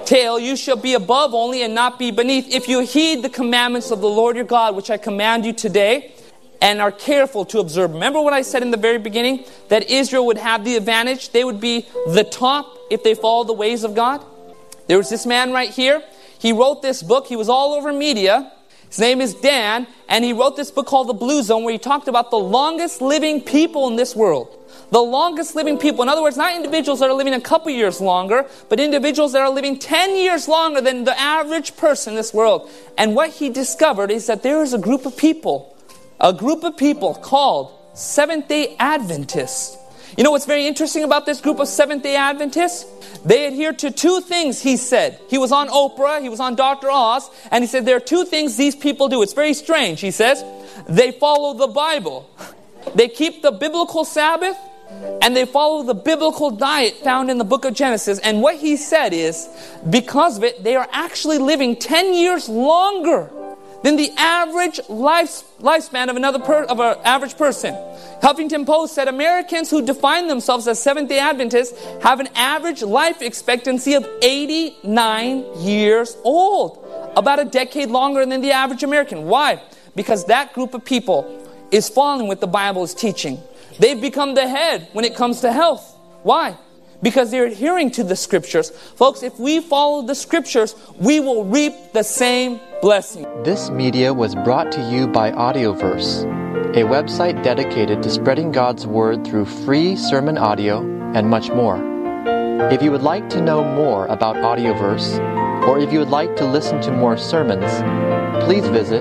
tail. You shall be above only and not be beneath. If you heed the commandments of the Lord your God, which I command you today, and are careful to observe. Remember what I said in the very beginning? That Israel would have the advantage. They would be the top if they follow the ways of God. There was this man right here. He wrote this book. He was all over media. His name is Dan, and he wrote this book called The Blue Zone, where he talked about the longest living people in this world. The longest living people. In other words, not individuals that are living a couple years longer, but individuals that are living 10 years longer than the average person in this world. And what he discovered is that there is a group of people called Seventh-day Adventists. You know what's very interesting about this group of Seventh-day Adventists? They adhere to two things, he said. He was on Oprah, he was on Dr. Oz, and he said there are two things these people do. It's very strange, he says. They follow the Bible. They keep the biblical Sabbath, and they follow the biblical diet found in the book of Genesis. And what he said is, because of it, they are actually living 10 years longer than the average lifespan of an average person. Huffington Post said Americans who define themselves as Seventh-day Adventists have an average life expectancy of 89 years old. About a decade longer than the average American. Why? Because that group of people is following what the Bible is teaching. They've become the head when it comes to health. Why? Because they're adhering to the Scriptures. Folks, if we follow the Scriptures, we will reap the same blessing. This media was brought to you by Audioverse, a website dedicated to spreading God's Word through free sermon audio and much more. If you would like to know more about Audioverse, or if you would like to listen to more sermons, please visit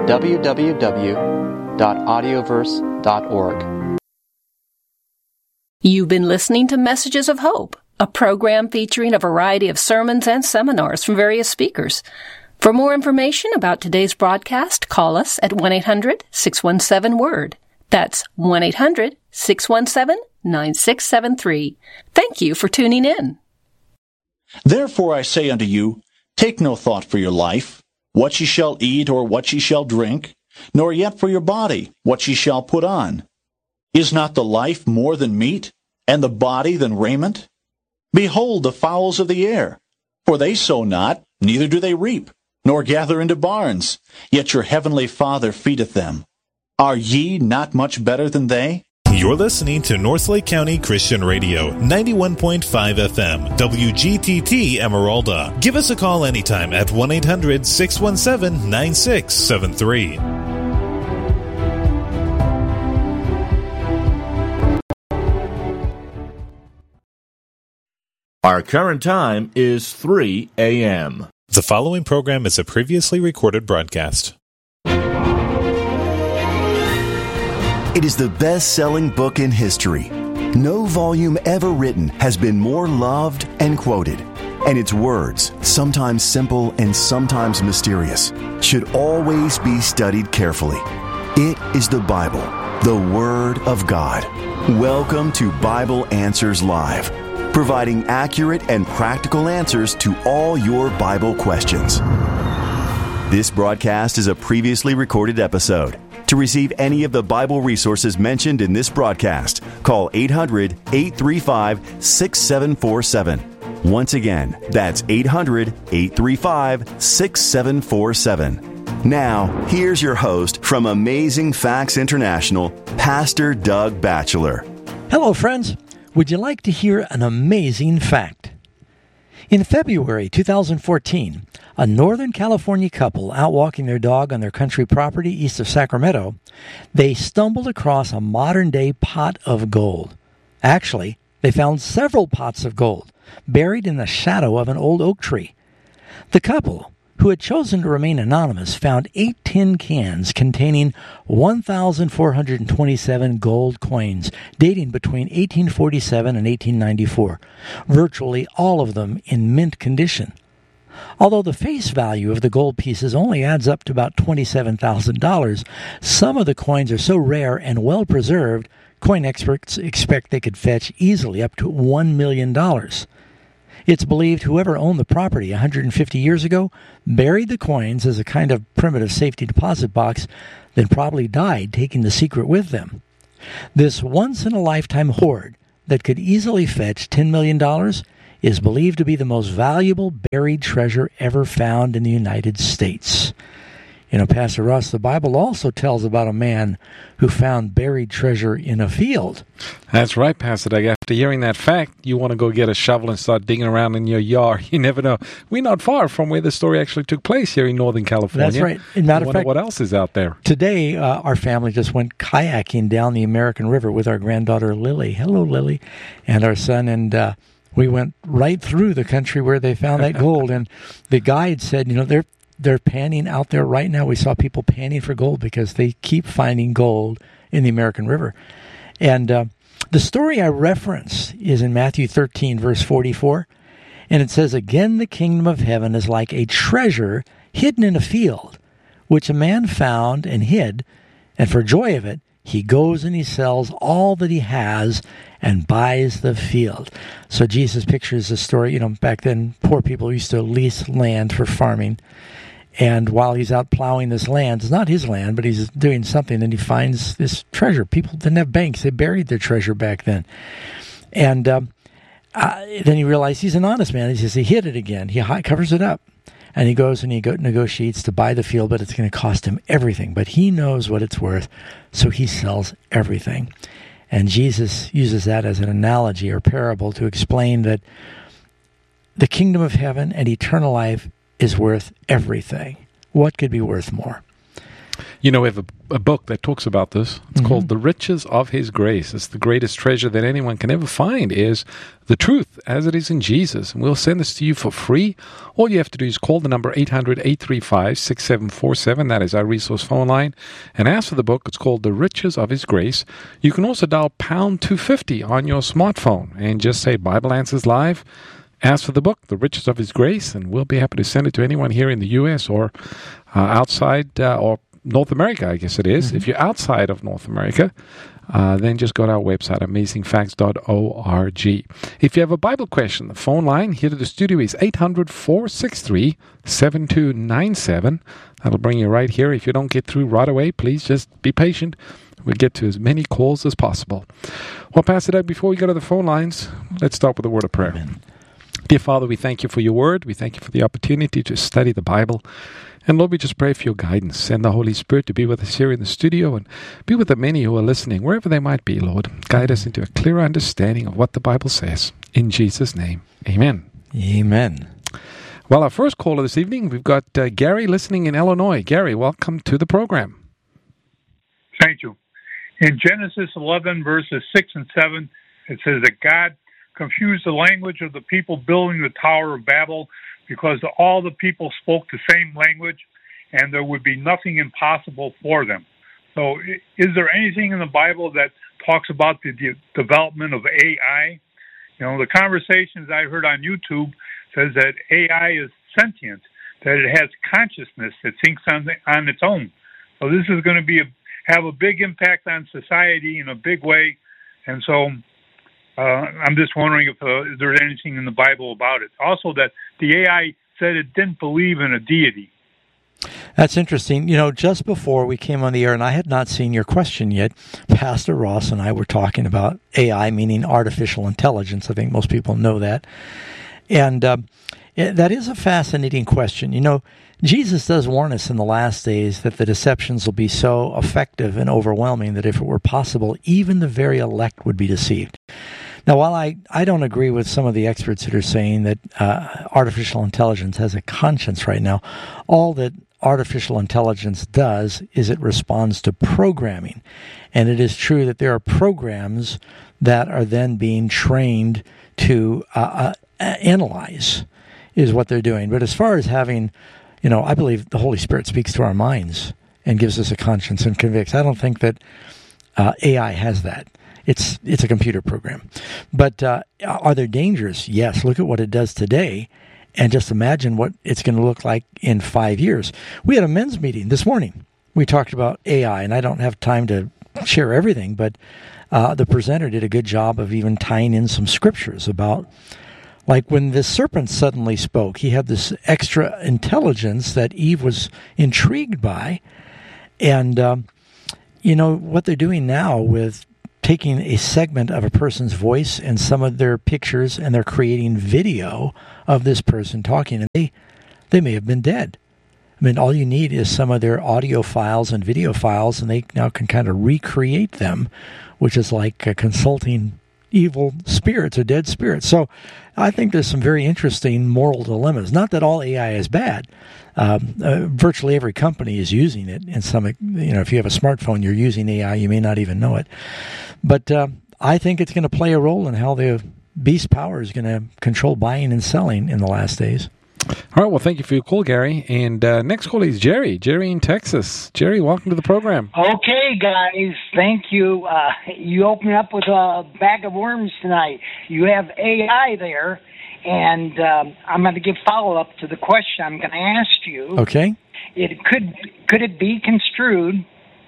www.audioverse.org. You've been listening to Messages of Hope, a program featuring a variety of sermons and seminars from various speakers. For more information about today's broadcast, call us at 1-800-617-WORD. That's 1-800-617-9673. Thank you for tuning in. Therefore I say unto you, take no thought for your life, what ye shall eat or what ye shall drink, nor yet for your body, what ye shall put on. Is not the life more than meat, and the body than raiment? Behold the fowls of the air, for they sow not, neither do they reap, nor gather into barns, yet your heavenly Father feedeth them. Are ye not much better than they? You're listening to Northlake County Christian Radio, 91.5 FM, WGTT Emeralda. Give us a call anytime at 1-800-617-9673. Our current time is 3 a.m. The following program is a previously recorded broadcast. It is the best-selling book in history. No volume ever written has been more loved and quoted. And its words, sometimes simple and sometimes mysterious, should always be studied carefully. It is the Bible, the Word of God. Welcome to Bible Answers Live, providing accurate and practical answers to all your Bible questions. This broadcast is a previously recorded episode. To receive any of the Bible resources mentioned in this broadcast, call 800-835-6747. Once again, that's 800-835-6747. Now, here's your host from Amazing Facts International, Pastor Doug Batchelor. Hello, friends. Would you like to hear an amazing fact? In February 2014, a Northern California couple out walking their dog on their country property east of Sacramento, they stumbled across a modern-day pot of gold. Actually, they found several pots of gold buried in the shadow of an old oak tree. The couple, who had chosen to remain anonymous, found 8 tin cans containing 1,427 gold coins dating between 1847 and 1894, virtually all of them in mint condition. Although the face value of the gold pieces only adds up to about $27,000, some of the coins are so rare and well preserved, coin experts expect they could fetch easily up to $1 million. It's believed whoever owned the property 150 years ago buried the coins as a kind of primitive safety deposit box, then probably died taking the secret with them. This once-in-a-lifetime hoard that could easily fetch $10 million is believed to be the most valuable buried treasure ever found in the United States. You know, Pastor Ross, the Bible also tells about a man who found buried treasure in a field. That's right, Pastor Doug. After hearing that fact, you want to go get a shovel and start digging around in your yard. You never know. We're not far from where the story actually took place here in Northern California. That's right. As a matter of fact, what else is out there? Today, our family just went kayaking down the American River with our granddaughter, Lily. Hello, Lily. And our son, and we went right through the country where they found that gold. And the guide said, you know, they're panning out there right now. We saw people panning for gold because they keep finding gold in the American River. And the story I reference is in Matthew 13, verse 44. And it says, "Again, the kingdom of heaven is like a treasure hidden in a field, which a man found and hid. And for joy of it, he goes and he sells all that he has and buys the field." So Jesus pictures the story. You know, back then, poor people used to lease land for farming. And while he's out plowing this land, it's not his land, but he's doing something, and he finds this treasure. People didn't have banks. They buried their treasure back then. And then he realized he's an honest man. He says he hid it again. He covers it up. And he goes and he negotiates to buy the field, but it's going to cost him everything. But he knows what it's worth, so he sells everything. And Jesus uses that as an analogy or parable to explain that the kingdom of heaven and eternal life is worth everything. What could be worth more? You know, we have a book that talks about this. It's called The Riches of His Grace. It's the greatest treasure that anyone can ever find is the truth as it is in Jesus. And we'll send this to you for free. All you have to do is call the number 800-835-6747. That is our resource phone line. And ask for the book. It's called The Riches of His Grace. You can also dial pound 250 on your smartphone and just say Bible Answers Live. Ask for the book, The Riches of His Grace, and we'll be happy to send it to anyone here in the U.S. or outside or North America, I guess it is. If you're outside of North America, then just go to our website, amazingfacts.org. If you have a Bible question, the phone line here to the studio is 800-463-7297. That'll bring you right here. If you don't get through right away, please just be patient. We'll get to as many calls as possible. Well, Pastor Doug, before we go to the phone lines, let's start with a word of prayer. Amen. Dear Father, we thank you for your word. We thank you for the opportunity to study the Bible. And Lord, we just pray for your guidance. Send the Holy Spirit to be with us here in the studio and be with the many who are listening, wherever they might be, Lord. Guide us into a clear understanding of what the Bible says. In Jesus' name, amen. Amen. Well, our first caller this evening, we've got Gary listening in Illinois. Gary, welcome to the program. Thank you. In Genesis 11, verses 6 and 7, it says that God confused the language of the people building the Tower of Babel because all the people spoke the same language and there would be nothing impossible for them. So is there anything in the Bible that talks about the development of AI? You know, the conversations I heard on YouTube says that AI is sentient, that it has consciousness that thinks on its own. So this is going to have a big impact on society in a big way. And so I'm just wondering if there's anything in the Bible about it. Also, that the AI said it didn't believe in a deity. That's interesting. You know, just before we came on the air, and I had not seen your question yet, Pastor Ross and I were talking about AI, meaning artificial intelligence. I think most people know that. And that is a fascinating question. You know, Jesus does warn us in the last days that the deceptions will be so effective and overwhelming that if it were possible, even the very elect would be deceived. Now, while I don't agree with some of the experts that are saying that artificial intelligence has a conscience right now, all that artificial intelligence does is it responds to programming. And it is true that there are programs that are then being trained to analyze is what they're doing. But as far as having, you know, I believe the Holy Spirit speaks to our minds and gives us a conscience and convicts. I don't think that AI has that. It's a computer program. But are there dangers? Yes. Look at what it does today, and just imagine what it's going to look like in 5 years. We had a men's meeting this morning. We talked about AI, and I don't have time to share everything, but the presenter did a good job of even tying in some scriptures about, like when the serpent suddenly spoke, he had this extra intelligence that Eve was intrigued by. And, you know, what they're doing now with taking a segment of a person's voice and some of their pictures, and they're creating video of this person talking, and they may have been dead. I mean, all you need is some of their audio files and video files, and they now can kind of recreate them, which is like consulting evil spirits or dead spirits. So I think there's some very interesting moral dilemmas. Not that all AI is bad. Virtually every company is using it in some, if you have a smartphone, you're using AI, you may not even know it. But I think it's going to play a role in how the beast power is going to control buying and selling in the last days. All right, well, thank you for your call, Gary. And next call is Jerry. Jerry in Texas. Jerry, welcome to the program. Okay, guys, thank you. You opened up with a bag of worms tonight. You have AI there, and I'm going to give follow-up to the question I'm going to ask you. Okay. Could it be construed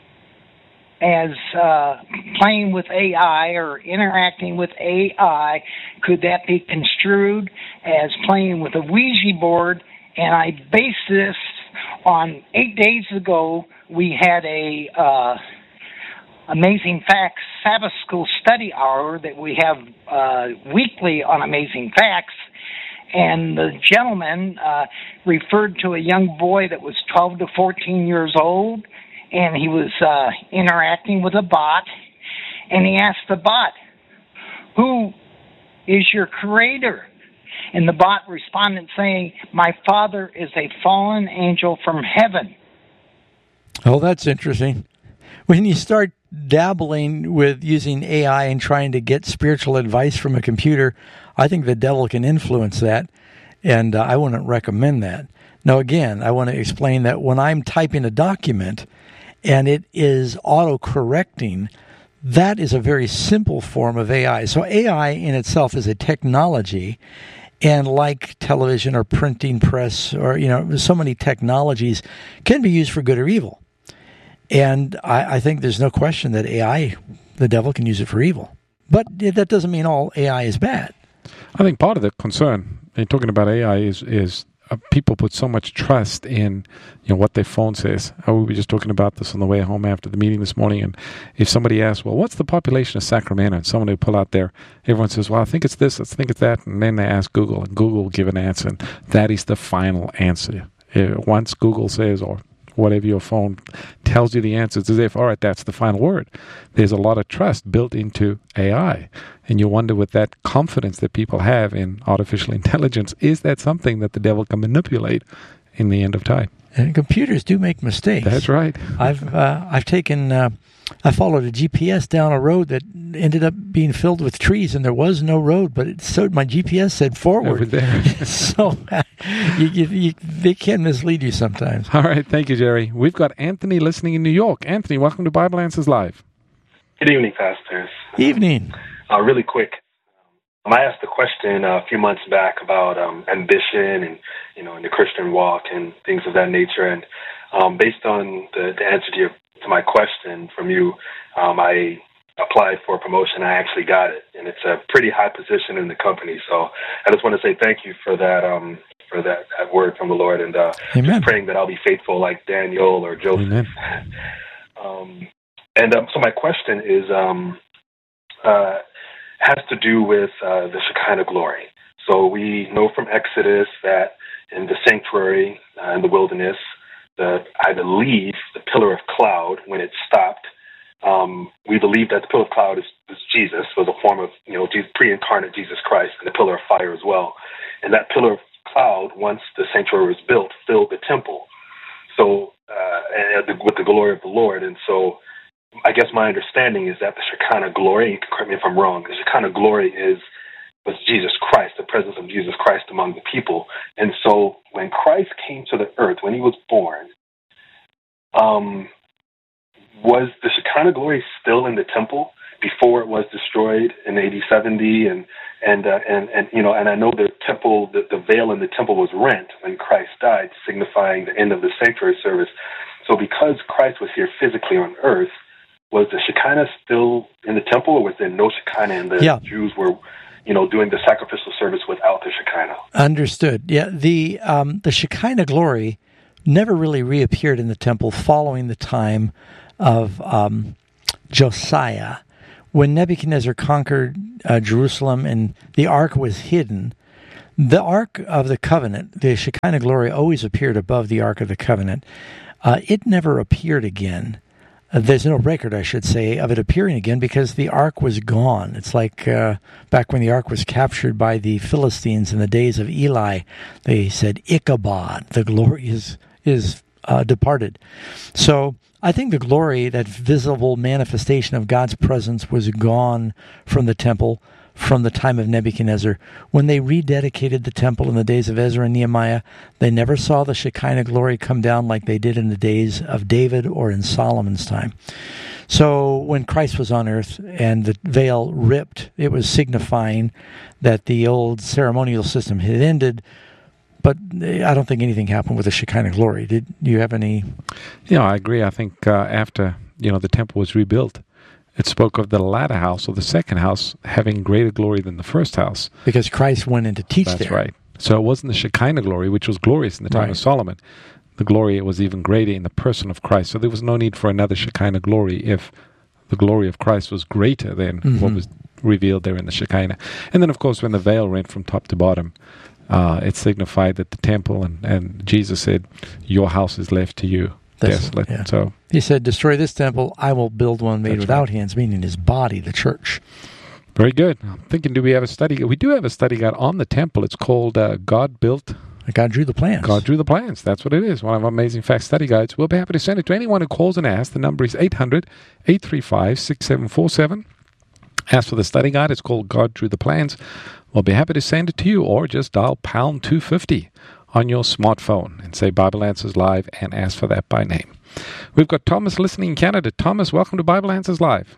as playing with AI or interacting with AI? Could that be construed as playing with a Ouija board? And I base this on 8 days ago, we had a Amazing Facts Sabbath School study hour that we have weekly on Amazing Facts. And the gentleman referred to a young boy that was 12 to 14 years old, and he was interacting with a bot, and he asked the bot, "Who is your creator?" And the bot responded saying, "My father is a fallen angel from heaven." Oh, that's interesting. When you start dabbling with using AI and trying to get spiritual advice from a computer, I think the devil can influence that, and I wouldn't recommend that. Now, again, I want to explain that when I'm typing a document and it is auto-correcting, that is a very simple form of AI. So AI in itself is a technology, and like television or printing press or, so many technologies can be used for good or evil. And I think there's no question that AI, the devil can use it for evil. But that doesn't mean all AI is bad. I think part of the concern in talking about AI is people put so much trust in what their phone says. We were just talking about this on the way home after the meeting this morning, and if somebody asks, well, what's the population of Sacramento? And someone would pull out there, everyone says, well, I think it's this, I think it's that, and then they ask Google, and Google will give an answer, and that is the final answer. Once Google says, or whatever your phone tells you the answer, it's as if, all right, that's the final word. There's a lot of trust built into AI. And you wonder, with that confidence that people have in artificial intelligence, is that something that the devil can manipulate in the end of time? And computers do make mistakes. That's right. I followed a GPS down a road that ended up being filled with trees, and there was no road, but my GPS said forward. Over there. So they can mislead you sometimes. All right. Thank you, Jerry. We've got Anthony listening in New York. Anthony, welcome to Bible Answers Live. Good evening, pastors. Evening. Really quick. I asked a question a few months back about ambition and, in the Christian walk and things of that nature. And based on the answer to my question from you, I applied for a promotion. I actually got it, and it's a pretty high position in the company. So I just want to say thank you for that word from the Lord, and just praying that I'll be faithful like Daniel or Joseph. So my question is has to do with the Shekinah glory. So we know from Exodus that in the sanctuary in the wilderness, I believe the pillar of cloud, when it stopped, we believe that the pillar of cloud is Jesus, was a form of pre-incarnate Jesus Christ, and the pillar of fire as well. And that pillar of cloud, once the sanctuary was built, filled the temple. So with the glory of the Lord. And so I guess my understanding is that the Shekinah glory, you can correct me if I'm wrong, the Shekinah glory was Jesus Christ, the presence of Jesus Christ among the people. And so when Christ came to the earth, when he was born, was the Shekinah glory still in the temple before it was destroyed in AD 70? And I know the temple, the veil in the temple was rent when Christ died, signifying the end of the sanctuary service. So because Christ was here physically on earth, was the Shekinah still in the temple, or was there no Shekinah and the Jews were, doing the sacrificial service without the Shekinah? Understood. Yeah, the Shekinah glory never really reappeared in the temple following the time of Josiah, when Nebuchadnezzar conquered Jerusalem and the ark was hidden, the Ark of the Covenant, the Shekinah glory, always appeared above the Ark of the Covenant. It never appeared again. There's no record, I should say, of it appearing again because the Ark was gone. It's like back when the Ark was captured by the Philistines in the days of Eli. They said, Ichabod, the glory is departed. So I think the glory, that visible manifestation of God's presence, was gone from the temple from the time of Nebuchadnezzar. When they rededicated the temple in the days of Ezra and Nehemiah, they never saw the Shekinah glory come down like they did in the days of David or in Solomon's time. So when Christ was on earth and the veil ripped, it was signifying that the old ceremonial system had ended. But I don't think anything happened with the Shekinah glory. Did you have any? Yeah, I agree. I think after the temple was rebuilt, it spoke of the latter house or the second house having greater glory than the first house. Because Christ went in to teach there. That's right. So it wasn't the Shekinah glory, which was glorious in the time of Solomon. The glory was even greater in the person of Christ. So there was no need for another Shekinah glory if the glory of Christ was greater than what was revealed there in the Shekinah. And then, of course, when the veil went from top to bottom, it signified that the temple and Jesus said, your house is left to you. Desolate. Yeah. So he said, destroy this temple, I will build one made without hands, meaning his body, the church. Very good. I'm thinking, do we have a study guide? We do have a study guide on the temple. It's called God Drew the Plans. God Drew the Plans. That's what it is. One of our Amazing Facts study guides. We'll be happy to send it to anyone who calls and asks. The number is 800-835-6747. Ask for the study guide. It's called God Drew the Plans. We'll be happy to send it to you, or just dial pound 250 on your smartphone and say Bible Answers Live and ask for that by name. We've got Thomas listening in Canada. Thomas, welcome to Bible Answers Live.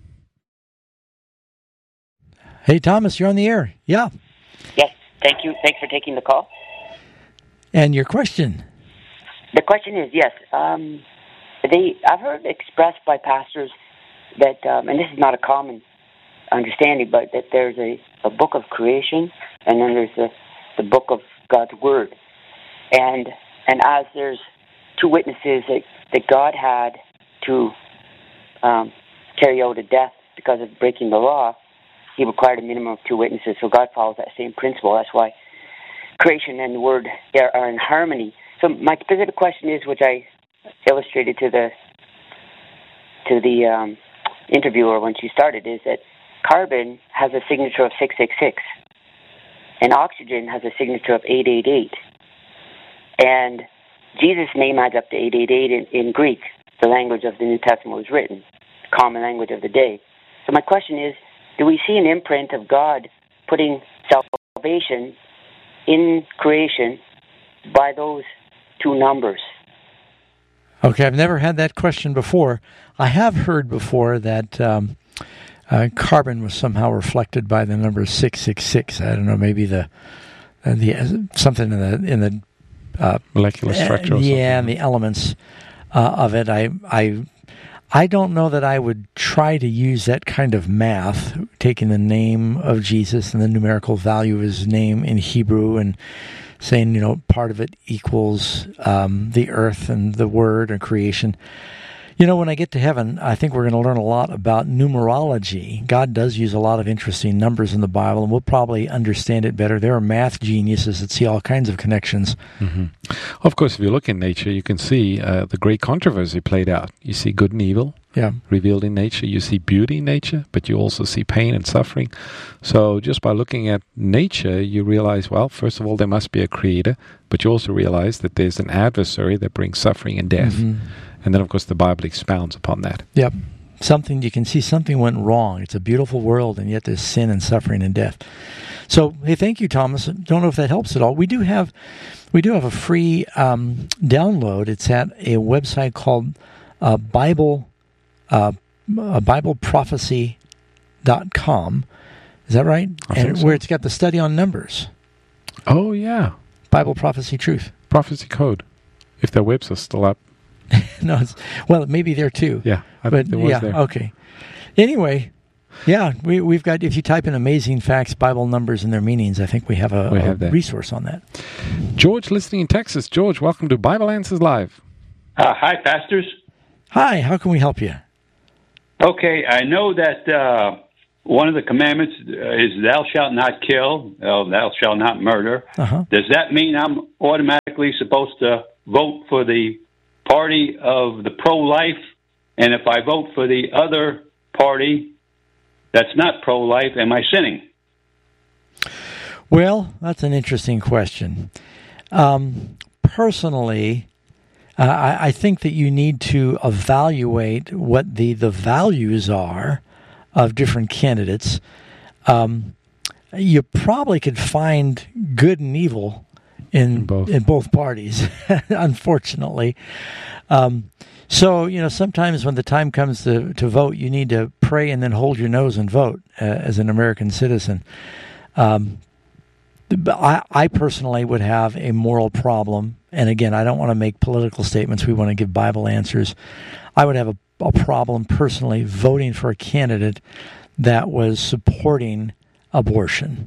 Hey, Thomas, you're on the air. Yeah. Yes, thank you. Thanks for taking the call. And your question? The question is, yes, I've heard expressed by pastors that, and this is not a common understanding, but that there's a book of creation and then there's the book of God's Word. And as there's two witnesses that God had to carry out a death because of breaking the law, he required a minimum of two witnesses. So God follows that same principle. That's why creation and the Word are in harmony. So my specific question is, which I illustrated to the interviewer when she started, is that carbon has a signature of 666. And oxygen has a signature of 888. And Jesus' name adds up to 888 in Greek, the language of the New Testament was written, common language of the day. So my question is, do we see an imprint of God putting salvation in creation by those two numbers? Okay, I've never had that question before. I have heard before that carbon was somehow reflected by the number 666. I don't know, maybe the something in the molecular structure. And the elements of it. I don't know that I would try to use that kind of math, taking the name of Jesus and the numerical value of his name in Hebrew and saying, part of it equals the earth and the word and creation. When I get to heaven, I think we're going to learn a lot about numerology. God does use a lot of interesting numbers in the Bible, and we'll probably understand it better. There are math geniuses that see all kinds of connections. Mm-hmm. Of course, if you look in nature, you can see the great controversy played out. You see good and evil revealed in nature. You see beauty in nature, but you also see pain and suffering. So just by looking at nature, you realize, well, first of all, there must be a creator, but you also realize that there's an adversary that brings suffering and death. Mm-hmm. And then, of course, the Bible expounds upon that. Yep. You can see something went wrong. It's a beautiful world, and yet there's sin and suffering and death. So, hey, thank you, Thomas. Don't know if that helps at all. We do have a free download. It's at a website called BibleProphecy.com. Is that right? Where it's got the study on numbers. Oh, yeah. Bible Prophecy Truth. Prophecy Code. If their webs are still up. No, maybe there too. Yeah, I think there was there. Okay. Anyway, we've got, if you type in Amazing Facts, Bible numbers and their meanings, I think we have a resource on that. George, listening in Texas. George, welcome to Bible Answers Live. Hi, pastors. Hi, how can we help you? Okay, I know that one of the commandments is thou shalt not kill, thou shalt not murder. Uh-huh. Does that mean I'm automatically supposed to vote for the party of the pro-life? And if I vote for the other party that's not pro-life, am I sinning? Well, that's an interesting question. Personally, I think that you need to evaluate what the values are of different candidates. You probably could find good and evil in both parties, unfortunately. So, sometimes when the time comes to vote, you need to pray and then hold your nose and vote as an American citizen. I personally would have a moral problem. And again, I don't want to make political statements. We want to give Bible answers. I would have a problem personally voting for a candidate that was supporting abortion.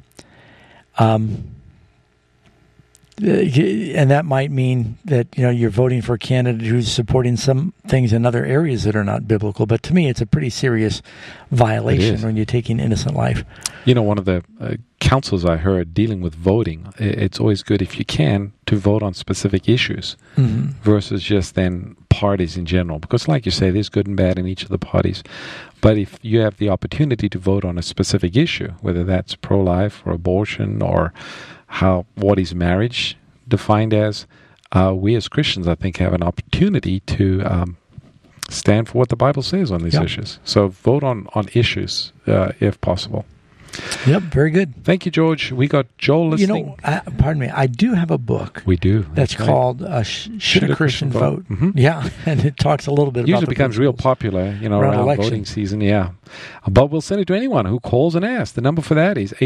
And that might mean that, you're voting for a candidate who's supporting some things in other areas that are not biblical. But to me, it's a pretty serious violation when you're taking innocent life. One of the counsels I heard dealing with voting, it's always good if you can to vote on specific issues versus just then parties in general. Because like you say, there's good and bad in each of the parties. But if you have the opportunity to vote on a specific issue, whether that's pro-life or abortion or what is marriage defined as, we as Christians, I think, have an opportunity to stand for what the Bible says on these issues. So vote on issues if possible. Yep, very good. Thank you, George. We got Joel listening. Pardon me, I do have a book. We do. That's called Should a Christian Vote? Mm-hmm. Yeah, and it talks a little bit about usually becomes real popular, around voting season, yeah. But we'll send it to anyone who calls and asks. The number for that is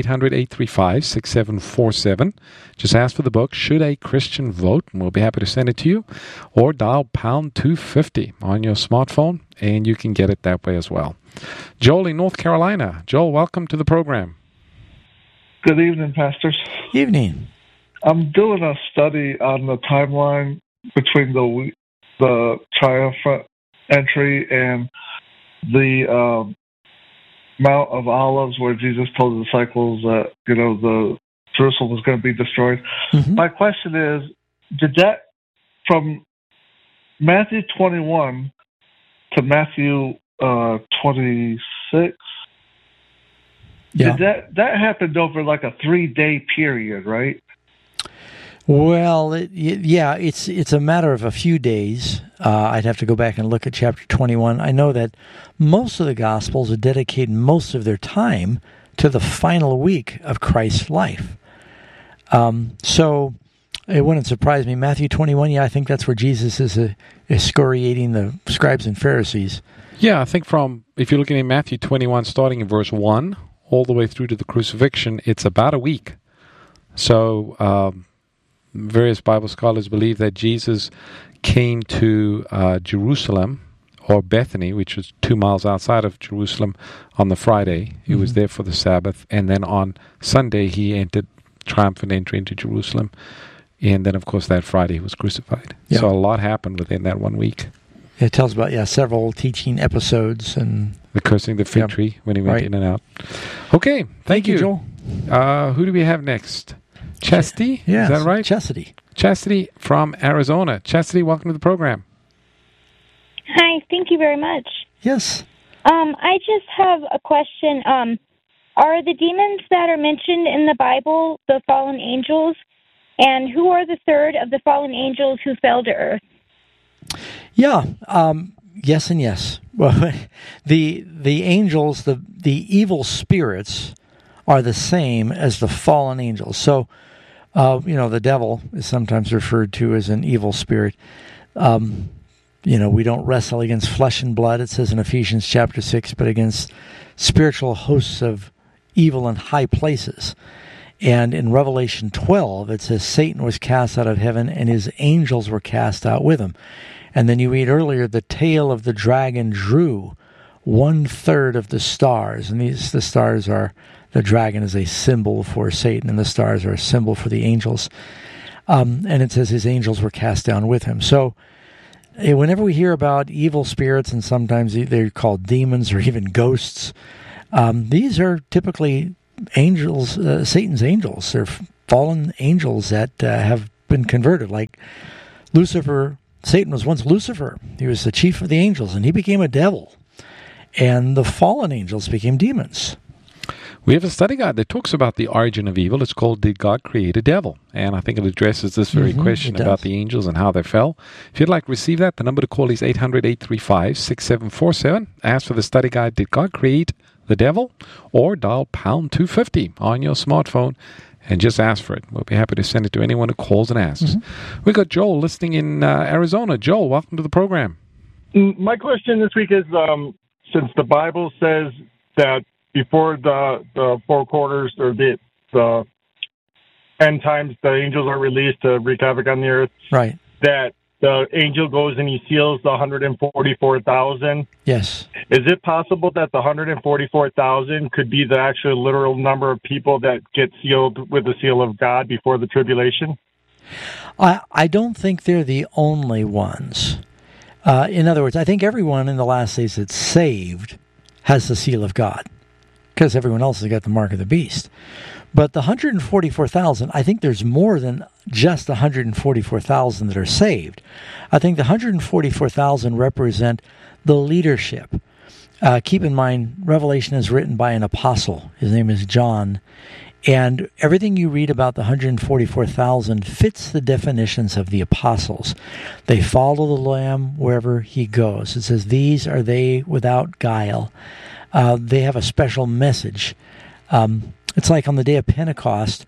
800-835-6747. Just ask for the book, Should a Christian Vote? And we'll be happy to send it to you. Or dial pound 250 on your smartphone, and you can get it that way as well. Joel in North Carolina. Joel, welcome to the program. Good evening, pastors. Evening. I'm doing a study on the timeline between the triumphant entry and the Mount of Olives, where Jesus told the disciples that the Jerusalem was going to be destroyed. Mm-hmm. My question is, did that from Matthew 21 to Matthew 26? Yeah. Did that happened over like a 3-day period, right? Well, it's a matter of a few days. I'd have to go back and look at chapter 21. I know that most of the Gospels are dedicated most of their time to the final week of Christ's life. So it wouldn't surprise me. Matthew 21, I think that's where Jesus is excoriating the scribes and Pharisees. Yeah, I think if you're looking at Matthew 21, starting in verse 1, all the way through to the crucifixion, it's about a week. So various Bible scholars believe that Jesus came to Jerusalem, or Bethany, which was 2 miles outside of Jerusalem, on the Friday. He was there for the Sabbath. And then on Sunday, he entered triumphant entry into Jerusalem. And then, of course, that Friday he was crucified. Yeah. So a lot happened within that 1 week. It tells about, several teaching episodes. And the cursing the fig tree when he went in and out. Okay, thank you. Joel. Who do we have next? Chastity? Yes, is that right? Chastity. Chastity from Arizona. Chastity, welcome to the program. Hi, thank you very much. Yes. I just have a question. Are the demons that are mentioned in the Bible the fallen angels? And who are the third of the fallen angels who fell to earth? Yeah, yes and yes. Well, the angels, the evil spirits are the same as the fallen angels. So, the devil is sometimes referred to as an evil spirit. We don't wrestle against flesh and blood, it says in Ephesians chapter 6, but against spiritual hosts of evil in high places. And in Revelation 12, it says Satan was cast out of heaven and his angels were cast out with him. And then you read earlier, the tail of the dragon drew 1/3 of the stars. And the stars are, the dragon is a symbol for Satan, and the stars are a symbol for the angels. And it says his angels were cast down with him. So whenever we hear about evil spirits, and sometimes they're called demons or even ghosts, these are typically angels, Satan's angels. They're fallen angels that have been converted. Like Lucifer, Satan was once Lucifer. He was the chief of the angels, and he became a devil. And the fallen angels became demons. We have a study guide that talks about the origin of evil. It's called Did God Create a Devil? And I think it addresses this very question about the angels and how they fell. If you'd like to receive that, the number to call is 800-835-6747. Ask for the study guide, Did God Create the Devil? Or dial pound 250 on your smartphone and just ask for it. We'll be happy to send it to anyone who calls and asks. We've got Joel listening in Arizona. Joel, welcome to the program. My question this week is, since the Bible says that before the four quarters or the end times, the angels are released to wreak havoc on the earth. Right. That the angel goes and he seals the 144,000. Yes. Is it possible that the 144,000 could be the actual literal number of people that get sealed with the seal of God before the tribulation? I don't think they're the only ones. In other words, I think everyone in the last days that's saved has the seal of God, because everyone else has got the mark of the beast. But the 144,000, I think there's more than just the 144,000 that are saved. I think the 144,000 represent the leadership. Keep in mind, Revelation is written by an apostle. His name is John. And everything you read about the 144,000 fits the definitions of the apostles. They follow the Lamb wherever he goes. It says, these are they without guile. They have a special message. It's like on the day of Pentecost,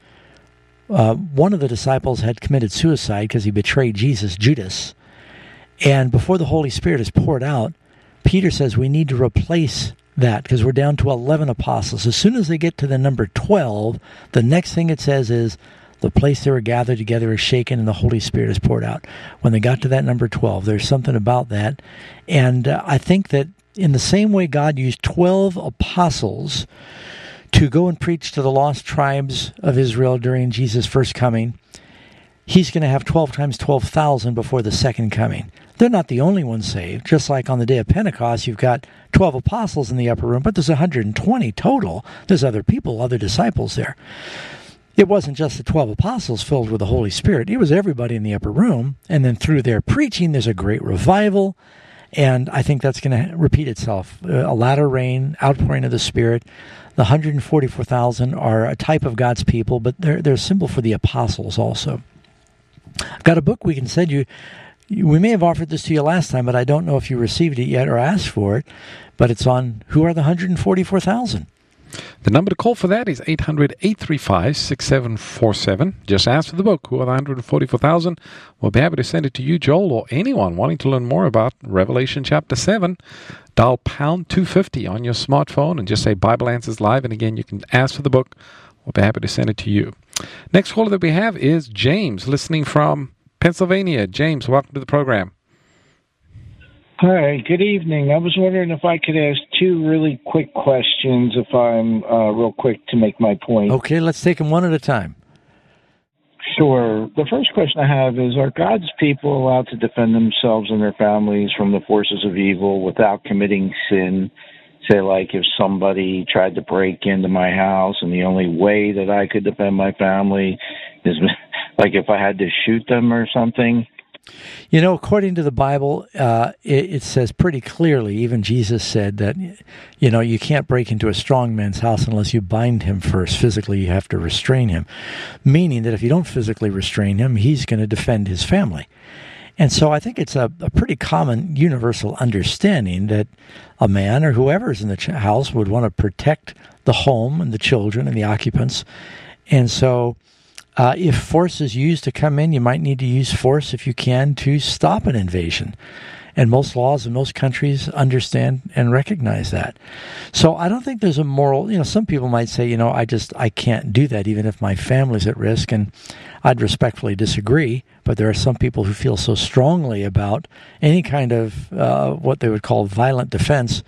one of the disciples had committed suicide because he betrayed Jesus, Judas. And before the Holy Spirit is poured out, Peter says we need to replace that because we're down to 11 apostles. As soon as they get to the number 12, the next thing it says is the place they were gathered together is shaken and the Holy Spirit is poured out. When they got to that number 12, there's something about that. And I think that in the same way God used 12 apostles to go and preach to the lost tribes of Israel during Jesus' first coming, he's going to have 12 times 12,000 before the second coming. They're not the only ones saved. Just like on the day of Pentecost, you've got 12 apostles in the upper room, but there's 120 total. There's other people, other disciples there. It wasn't just the 12 apostles filled with the Holy Spirit. It was everybody in the upper room. And then through their preaching, there's a great revival. And I think that's going to repeat itself. A latter rain, outpouring of the Spirit. The 144,000 are a type of God's people, but they're a symbol for the apostles also. I've got a book we can send you. We may have offered this to you last time, but I don't know if you received it yet or asked for it. But it's on Who Are the 144,000? The number to call for that is 800-835-6747. Just ask for the book, Who Are the 144,000? We'll be happy to send it to you, Joel, or anyone wanting to learn more about Revelation chapter 7. Dial pound 250 on your smartphone and just say Bible Answers Live. And again, you can ask for the book. We'll be happy to send it to you. Next caller that we have is James, listening from Pennsylvania. James, welcome to the program. Hi, good evening. I was wondering if I could ask two really quick questions, if I'm real quick to make my point. Okay, let's take them one at a time. Sure. The first question I have is, are God's people allowed to defend themselves and their families from the forces of evil without committing sin? Say, like, if somebody tried to break into my house and the only way that I could defend my family is, like, if I had to shoot them or something? You know, according to the Bible, it says pretty clearly, even Jesus said that, you know, you can't break into a strong man's house unless you bind him first. Physically, you have to restrain him. Meaning that if you don't physically restrain him, he's going to defend his family. And so I think it's a pretty common universal understanding that a man or whoever's in the house would want to protect the home and the children and the occupants. And so if force is used to come in, you might need to use force if you can to stop an invasion. And most laws in most countries understand and recognize that. So I don't think there's a moral, you know, some people might say, you know, I can't do that even if my family's at risk. And I'd respectfully disagree. But there are some people who feel so strongly about any kind of what they would call violent defense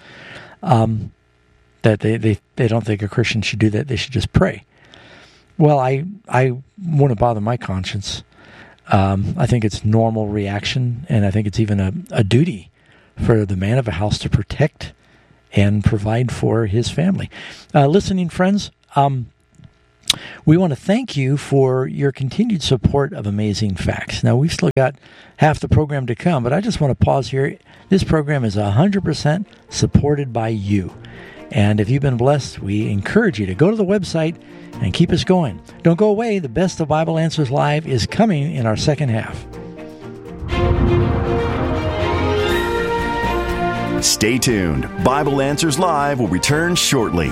that they don't think a Christian should do that. They should just pray. Well, I wouldn't bother my conscience. I think it's normal reaction, and I think it's even a duty for the man of a house to protect and provide for his family. Listening friends, we want to thank you for your continued support of Amazing Facts. Now, we've still got half the program to come, but I just want to pause here. This program is 100% supported by you. And if you've been blessed, we encourage you to go to the website and keep us going. Don't go away. The best of Bible Answers Live is coming in our second half. Stay tuned. Bible Answers Live will return shortly.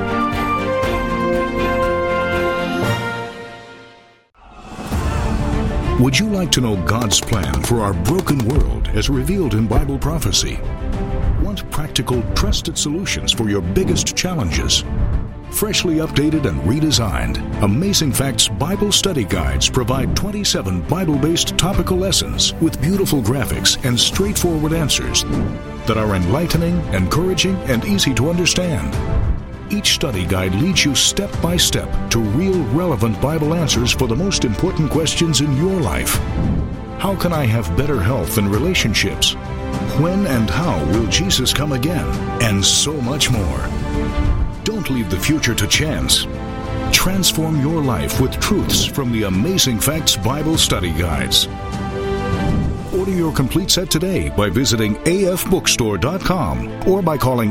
Would you like to know God's plan for our broken world as revealed in Bible prophecy? Want practical, trusted solutions for your biggest challenges? Freshly updated and redesigned, Amazing Facts Bible Study Guides provide 27 Bible-based topical lessons with beautiful graphics and straightforward answers that are enlightening, encouraging, and easy to understand. Each study guide leads you step by step to real, relevant Bible answers for the most important questions in your life. How can I have better health and relationships? When and how will Jesus come again? And so much more. Don't leave the future to chance. Transform your life with truths from the Amazing Facts Bible Study Guides. Order your complete set today by visiting afbookstore.com or by calling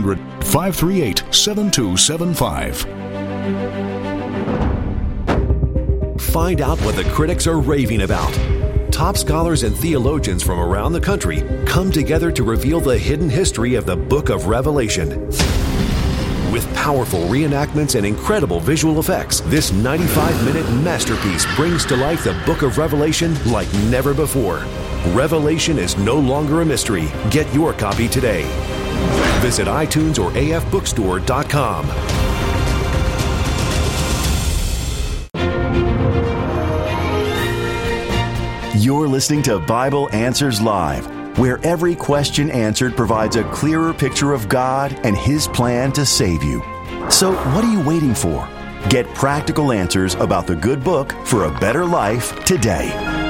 800-538-7275. Find out what the critics are raving about. Top scholars and theologians from around the country come together to reveal the hidden history of the Book of Revelation. With powerful reenactments and incredible visual effects, this 95-minute masterpiece brings to life the Book of Revelation like never before. Revelation is no longer a mystery. Get your copy today. Visit iTunes or afbookstore.com. You're listening to Bible Answers Live, where every question answered provides a clearer picture of God and His plan to save you. So what are you waiting for? Get practical answers about the good book for a better life today.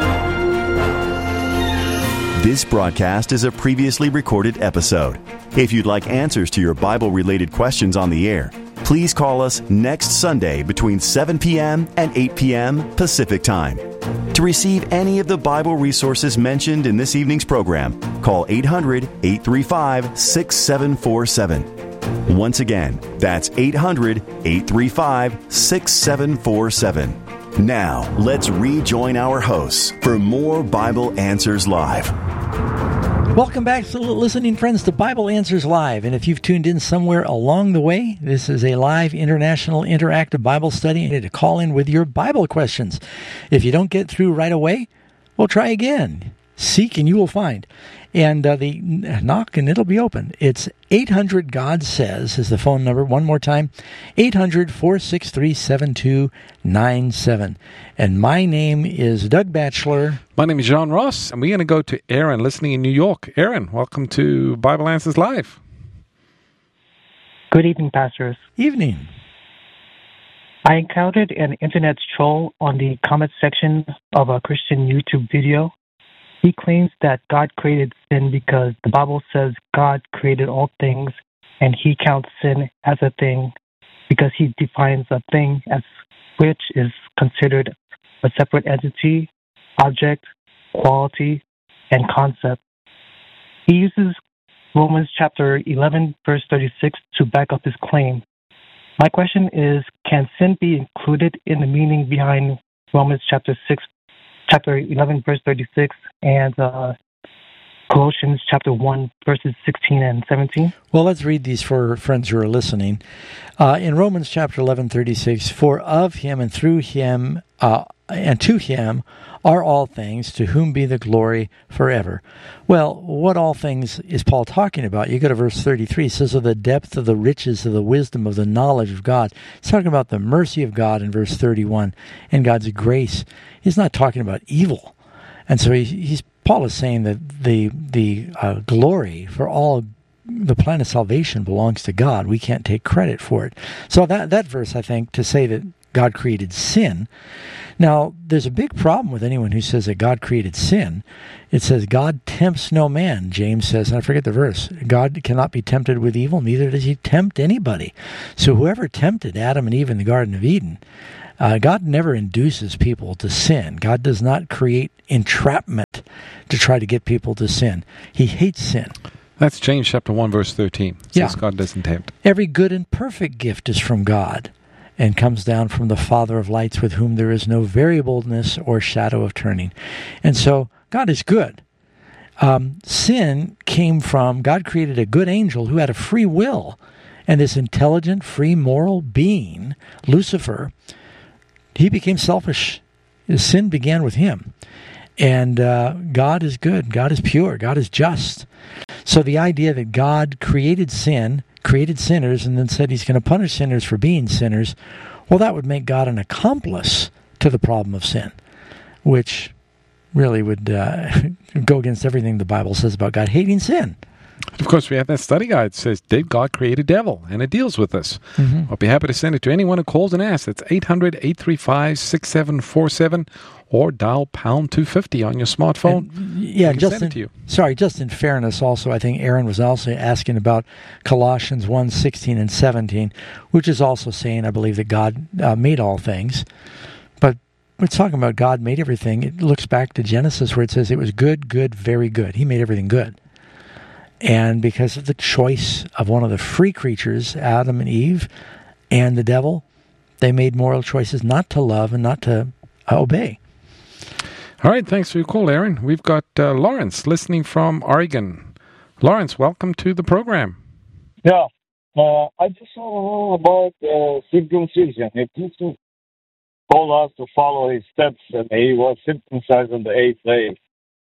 This broadcast is a previously recorded episode. If you'd like answers to your Bible-related questions on the air, please call us next Sunday between 7 p.m. and 8 p.m. Pacific Time. To receive any of the Bible resources mentioned in this evening's program, call 800-835-6747. Once again, that's 800-835-6747. Now, let's rejoin our hosts for more Bible Answers Live. Welcome back, listening friends, to Bible Answers Live. And if you've tuned in somewhere along the way, this is a live international interactive Bible study to call in with your Bible questions. If you don't get through right away, well, try again. Seek and you will find. And the knock and it'll be open. It's 800-GOD-SAYS is the phone number. One more time, 800-463-7297. And my name is Doug Batchelor. My name is John Ross, and we're going to go to Aaron, listening in New York. Aaron, welcome to Bible Answers Live. Good evening, pastors. Evening. I encountered an internet troll on the comment section of a Christian YouTube video. He claims that God created sin because the Bible says God created all things, and he counts sin as a thing because he defines a thing as which is considered a separate entity, object, quality, and concept. He uses Romans chapter 11, verse 36 to back up his claim. My question is, can sin be included in the meaning behind Romans chapter 11, verse 36, and Colossians chapter 1, verses 16 and 17? Well, let's read these for friends who are listening. In Romans chapter 11, 36, for of him and through him and to him are all things, to whom be the glory forever. Well, what all things is Paul talking about? You go to verse 33, it says, of the depth of the riches of the wisdom of the knowledge of God. It's talking about the mercy of God in verse 31 and God's grace. He's not talking about evil. And so Paul is saying that the glory for all the plan of salvation belongs to God. We can't take credit for it. So that verse, I think, to say that God created sin. Now, there's a big problem with anyone who says that God created sin. It says, God tempts no man, James says, and I forget the verse. God cannot be tempted with evil, neither does he tempt anybody. So whoever tempted Adam and Eve in the Garden of Eden, God never induces people to sin. God does not create entrapment to try to get people to sin. He hates sin. That's James chapter 1, verse 13. It says God doesn't tempt. Every good and perfect gift is from God and comes down from the Father of lights, with whom there is no variableness or shadow of turning. And so God is good. Sin came from, God created a good angel who had a free will. And this intelligent, free, moral being, Lucifer, he became selfish. His sin began with him. And God is good. God is pure. God is just. So the idea that God created sin, created sinners, and then said he's going to punish sinners for being sinners, well, that would make God an accomplice to the problem of sin, which really would go against everything the Bible says about God hating sin. Of course, we have that study guide that says, did God create a devil? And it deals with this. Mm-hmm. I'll be happy to send it to anyone who calls and asks. It's 800-835-6747 or dial pound 250 on your smartphone. And, just in fairness, also, I think Aaron was also asking about Colossians 1:16 and 17, which is also saying, I believe, that God made all things. But we're talking about God made everything. It looks back to Genesis where it says it was good, good, very good. He made everything good. And because of the choice of one of the free creatures, Adam and Eve, and the devil, they made moral choices not to love and not to obey. All right, thanks for your call, Aaron. We've got Lawrence listening from Oregon. Lawrence, welcome to the program. Yeah, I just want to know about circumcision. If Jesus told us to follow his steps and he was circumcised on the 8th day,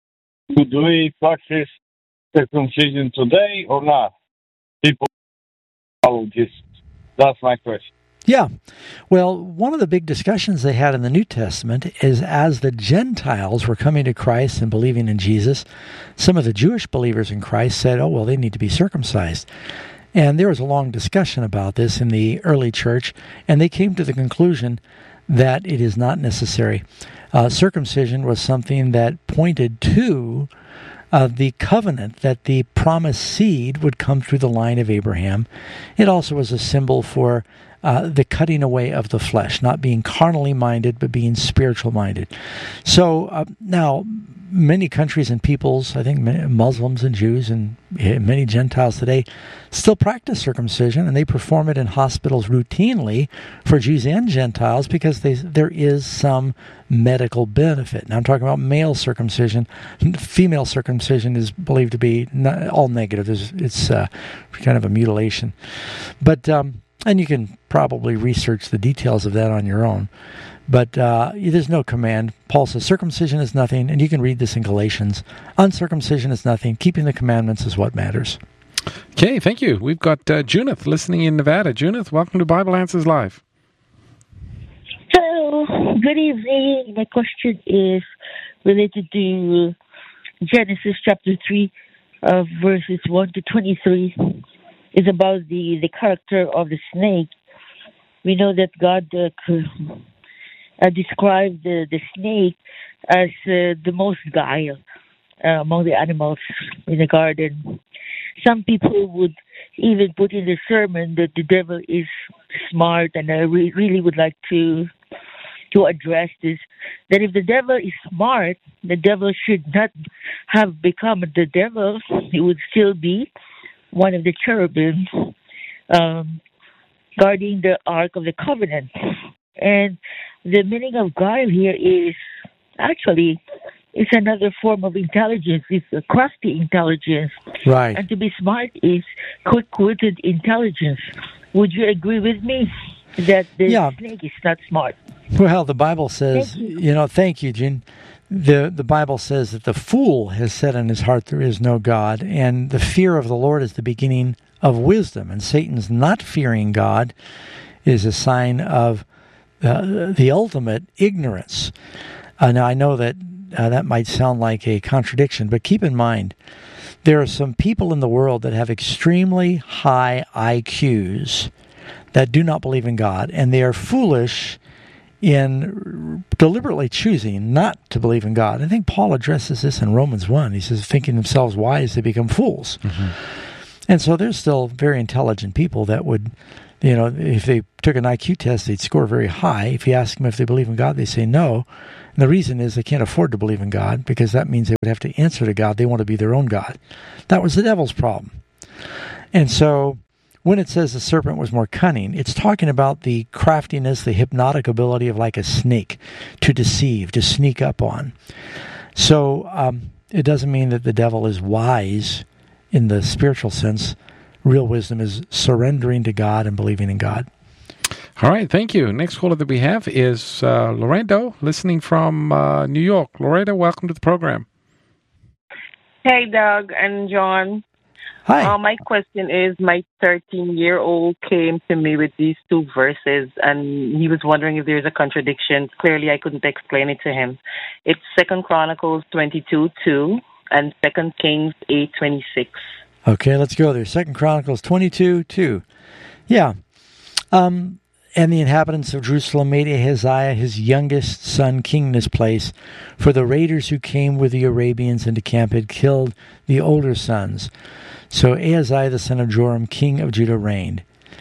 do we practice circumcision today or not? People follow Jesus. That's my question. Yeah. Well, one of the big discussions they had in the New Testament is as the Gentiles were coming to Christ and believing in Jesus, some of the Jewish believers in Christ said, oh, well, they need to be circumcised. And there was a long discussion about this in the early church, and they came to the conclusion that it is not necessary. Circumcision was something that pointed to the covenant that the promised seed would come through the line of Abraham. It also was a symbol for the cutting away of the flesh, not being carnally minded, but being spiritual minded. So now, many countries and peoples, I think Muslims and Jews and many Gentiles today, still practice circumcision, and they perform it in hospitals routinely for Jews and Gentiles because there is some medical benefit. Now I'm talking about male circumcision. Female circumcision is believed to be all negative. It's kind of a mutilation. But and you can probably research the details of that on your own. But there's no command. Paul says circumcision is nothing, and you can read this in Galatians. Uncircumcision is nothing. Keeping the commandments is what matters. Okay, thank you. We've got Junith listening in Nevada. Junith, welcome to Bible Answers Live. Hello, good evening. My question is related to Genesis chapter 3, verses 1 to 23. It's about the character of the snake. We know that God described the snake as the most guile among the animals in the garden. Some people would even put in the sermon that the devil is smart, and I really would like to address this, that if the devil is smart, the devil should not have become the devil. He would still be one of the cherubim guarding the Ark of the Covenant. And the meaning of guile here is actually it's another form of intelligence. It's a crafty intelligence. Right. And to be smart is quick-witted intelligence. Would you agree with me that the snake is not smart? Well, the Bible says, thank you, Jean. The Bible says that the fool has said in his heart there is no God, and the fear of the Lord is the beginning of wisdom. And Satan's not fearing God is a sign of the ultimate ignorance. Now, I know that that might sound like a contradiction, but keep in mind, there are some people in the world that have extremely high IQs that do not believe in God, and they are foolish in deliberately choosing not to believe in God. I think Paul addresses this in Romans 1. He says, thinking themselves wise, they become fools. Mm-hmm. And so there's still very intelligent people that would, if they took an IQ test, they'd score very high. If you ask them if they believe in God, they say no. And the reason is they can't afford to believe in God, because that means they would have to answer to God. They want to be their own God. That was the devil's problem. And so when it says the serpent was more cunning, it's talking about the craftiness, the hypnotic ability of like a snake to deceive, to sneak up on. So it doesn't mean that the devil is wise in the spiritual sense. Real wisdom is surrendering to God and believing in God. All right, thank you. Next caller that we have is Lorendo, listening from New York. Lorendo, welcome to the program. Hey, Doug and John. Hi. My question is, my 13-year-old came to me with these two verses, and he was wondering if there's a contradiction. Clearly, I couldn't explain it to him. It's 2 Chronicles 22:2 and 2 Kings 8:26. Okay, let's go there. 2 Chronicles 22:2. Yeah. And the inhabitants of Jerusalem made Ahaziah his youngest son king in his place, for the raiders who came with the Arabians into camp had killed the older sons. So Ahaziah the son of Joram, king of Judah, reigned.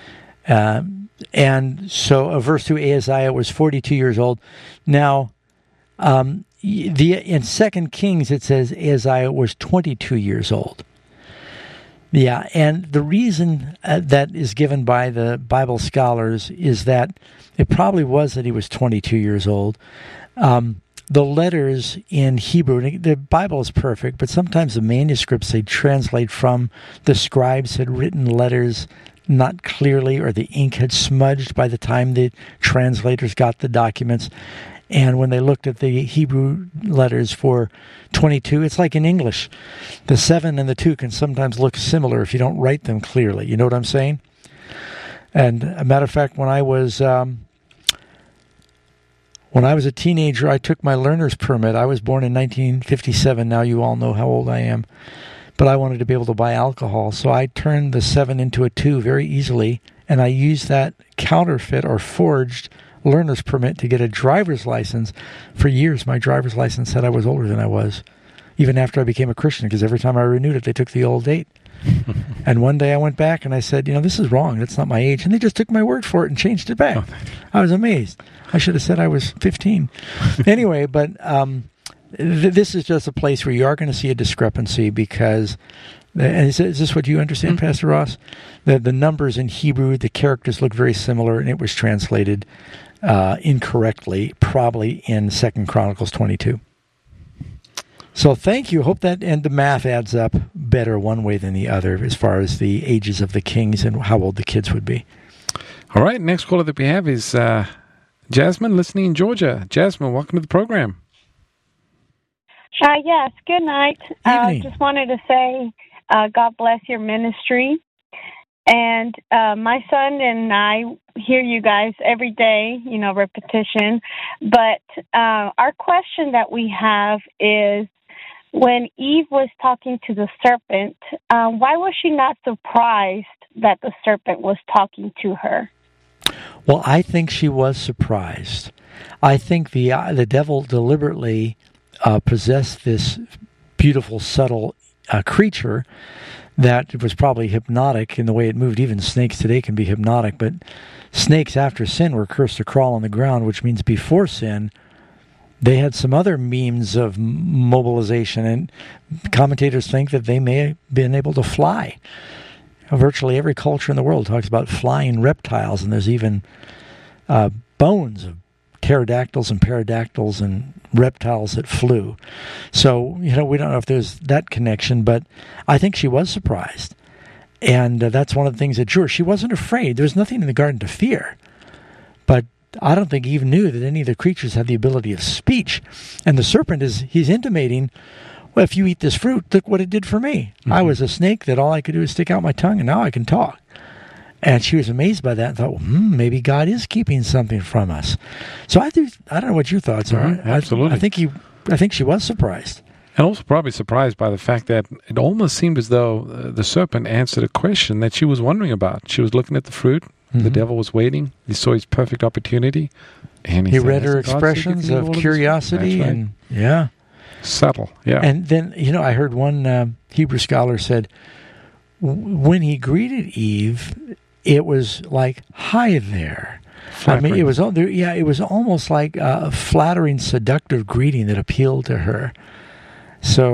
And so verse 2, Ahaziah was 42 years old. Now, in 2 Kings it says Ahaziah was 22 years old. Yeah, and the reason that is given by the Bible scholars is that it probably was that he was 22 years old. The letters in Hebrew, the Bible is perfect, but sometimes the manuscripts they translate from, the scribes had written letters not clearly, or the ink had smudged by the time the translators got the documents. And when they looked at the Hebrew letters for 22, it's like in English. The 7 and the 2 can sometimes look similar if you don't write them clearly. You know what I'm saying? And a matter of fact, when I was a teenager, I took my learner's permit. I was born in 1957. Now you all know how old I am. But I wanted to be able to buy alcohol. So I turned the 7 into a 2 very easily. And I used that counterfeit or forged learner's permit to get a driver's license. For years, my driver's license said I was older than I was, even after I became a Christian, because every time I renewed it, they took the old date. And one day I went back and I said, this is wrong. That's not my age. And they just took my word for it and changed it back. I was amazed. I should have said I was 15. Anyway, but this is just a place where you are going to see a discrepancy because, and is this what you understand, Pastor Ross? The numbers in Hebrew, the characters look very similar, and it was translated incorrectly, probably in 2 Chronicles 22. So thank you. Hope that, and the math adds up better one way than the other as far as the ages of the kings and how old the kids would be. All right, next caller that we have is Jasmine, listening in Georgia. Jasmine, welcome to the program. Yes, good night. Just wanted to say God bless your ministry. And my son and I hear you guys every day, repetition. But our question that we have is, when Eve was talking to the serpent, why was she not surprised that the serpent was talking to her? Well, I think she was surprised. I think the devil deliberately possessed this beautiful, subtle creature that was probably hypnotic in the way it moved. Even snakes today can be hypnotic, but snakes after sin were cursed to crawl on the ground, which means before sin, they had some other means of mobilization, and commentators think that they may have been able to fly. Virtually every culture in the world talks about flying reptiles, and there's even bones of pterodactyls and paradactyls and reptiles that flew. So, we don't know if there's that connection, but I think she was surprised. And that's one of the things that she wasn't afraid. There was nothing in the garden to fear. But I don't think Eve knew that any of the creatures had the ability of speech. And the serpent he's intimating, well, if you eat this fruit, look what it did for me. Mm-hmm. I was a snake that all I could do is stick out my tongue, and now I can talk. And she was amazed by that and thought, maybe God is keeping something from us. So I don't know what your thoughts are. Mm-hmm, absolutely. I think she was surprised. And also probably surprised by the fact that it almost seemed as though the serpent answered a question that she was wondering about. She was looking at the fruit, The devil was waiting. He saw his perfect opportunity. And he read her expressions of curiosity and subtle. Yeah. And then, I heard one Hebrew scholar said, when he greeted Eve, it was like, hi there. Flattering. I mean, it was almost like a flattering, seductive greeting that appealed to her. So